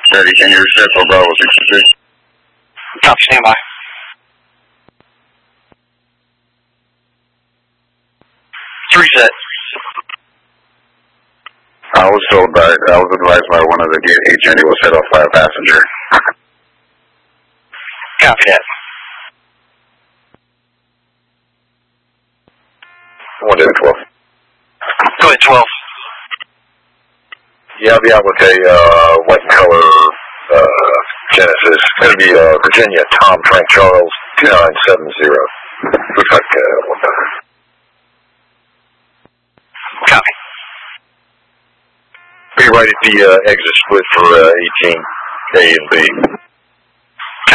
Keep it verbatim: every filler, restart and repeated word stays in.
Ready, can you reset for Bravo sixty-six? Copy, stand by. Three set. I was told by, I was advised by one of the gate agent it was set off by a passenger. Copy that. one to twelve. Go ahead, twelve. Yeah, I'll be out with a uh, white and color uh, Genesis. It's going to be uh, Virginia, Tom Frank Charles, two nine seven zero. Looks like uh, one better. Copy. Be right at the uh, exit split for uh, eighteen, A and B.